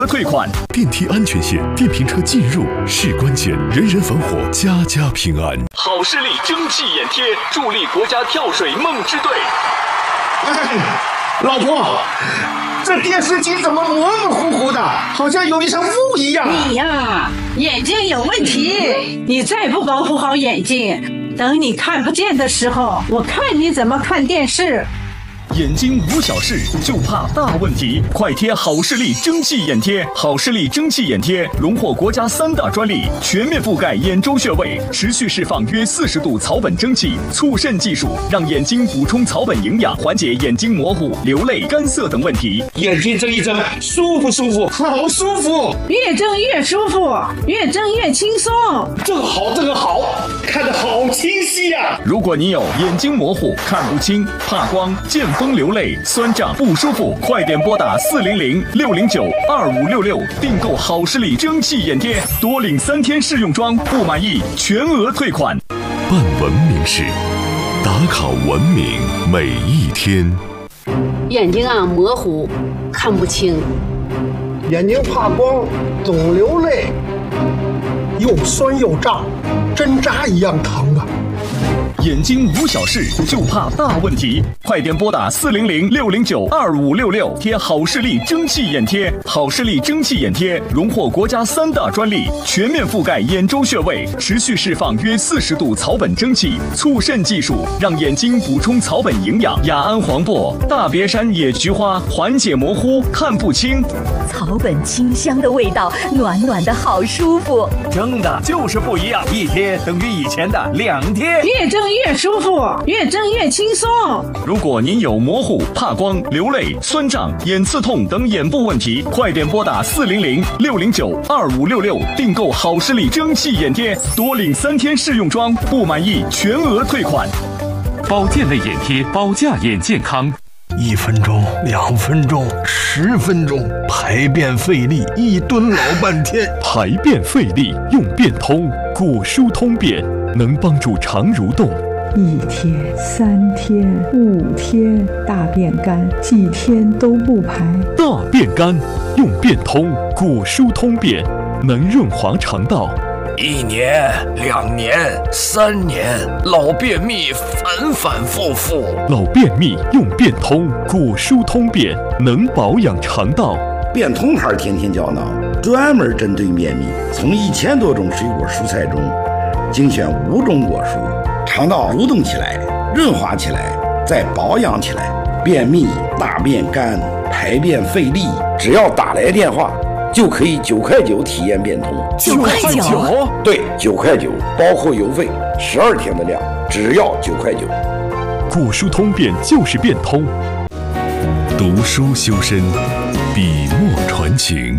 退款。 电梯安全线，电瓶车进入是关键，人人防火，家家平安。 好视力蒸汽眼贴，助力国家跳水梦之队。 老婆，这电视机怎么模模糊糊的，好像有一层雾一样。 你呀，眼睛有问题，你再不保护好眼睛，等你看不见的时候，我看你怎么看电视。 眼睛无小事，就怕大问题。快贴好视力蒸汽眼贴！好视力蒸汽眼贴荣获国家3大专利，全面覆盖眼周穴位，持续释放约40度草本蒸汽，促渗技术让眼睛补充草本营养，缓解眼睛模糊、流泪、干涩等问题。 眼睛睁一睁，舒服舒服，好舒服。 越睁越舒服，越睁越轻松。 这个好，这个好，看得好清晰呀！ 如果你有眼睛模糊、看不清、怕光、见风流泪、酸胀不舒服，快点拨打400-609-2566订购好视力蒸汽眼贴，多领3天试用装，不满意全额退款。 办文明事，打卡文明每一天。 眼睛啊模糊，看不清， 眼睛怕光，总流泪，又酸又胀，针扎一样疼啊！ 眼睛无小事，就怕大问题。快点拨打400-609-2566贴好视力蒸汽眼贴。好视力蒸汽眼贴荣获国家3大专利，全面覆盖眼周穴位，持续释放约40度草本蒸汽，促渗技术让眼睛补充草本营养。雅安黄柏、大别山野菊花缓解模糊、看不清。 草本清香的味道，暖暖的好舒服。 蒸的就是不一样，一贴等于以前的2贴。 越蒸越舒服，越蒸越轻松。 如果您有模糊、怕光、流泪、酸胀、眼刺痛等眼部问题，快点拨打400-609-2566订购好视力蒸汽眼贴，多领3天试用装，不满意全额退款。 保健类眼贴，保驾眼健康。 1分钟、2分钟、10分钟，排便费力，1蹲老半天。 排便费力用便通，果舒通便能帮助肠蠕动。 1天、3天、5天，大便干，几天都不排。 大便干用便通，果舒通便能润滑肠道。 1年、2年、3年，老便秘反反复复。 老便秘用便通，果舒通便能保养肠道。 便通牌天天胶囊专门针对便秘，从1000多种水果蔬菜中精选5种果蔬，肠道蠕动起来，润滑起来，再保养起来。便秘、大便干、排便费力，只要打来电话就可以9块9体验便通。 9块9？ 对，9块9，包括邮费，12天的量，只要9块9。 果舒通便就是便通。读书修身，笔墨传情。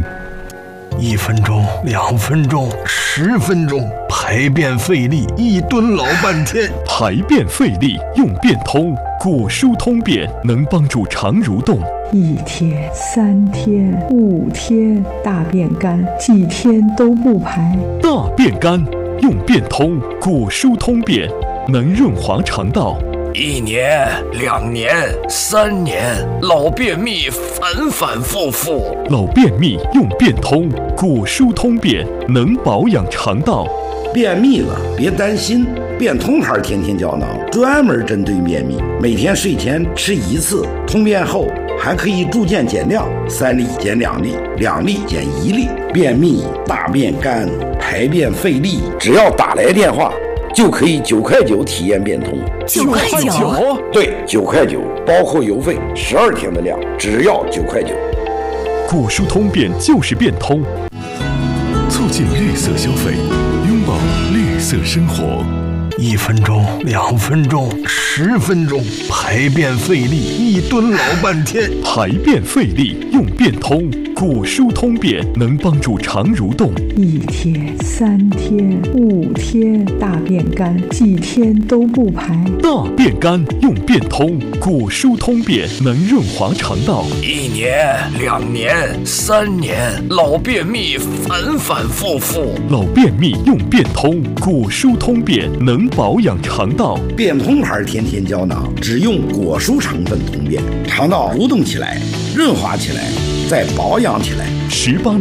1分钟、2分钟、10分钟，排便费力，1蹲老半天。 排便费力用便通，果舒通便能帮助肠蠕动。 1天、3天、5天，大便干，几天都不排。 大便干用便通，果舒通便能润滑肠道。 1年、2年、3年，老便秘反反复复。 老便秘用便通，果舒通便能保养肠道。 便秘了别担心，便通牌天天胶囊专门针对便秘，每天睡前吃1次，通便后还可以逐渐减量，3粒减2粒，2粒减1粒。便秘、大便干、排便费力，只要打来电话就可以9块9体验便通。 9块9？ 对，9块9，包括邮费，12天的量，只要9块9。 果舒通便就是便通，促进绿色消费，拥抱绿色生活。 1分钟、2分钟、10分钟，排便费力，1蹲老半天。 排便费力用便通，果舒通便能帮助肠蠕动。 1天、3天、5天，大便干，几天都不排。 大便干用便通，果舒通便能润滑肠道。 1年、2年、3年，老便秘反反复复。 老便秘用便通，果舒通便能保养肠道。 便通牌天天胶囊只用果蔬成分通便，肠道蠕动起来，润滑起来， 再保养起来。 18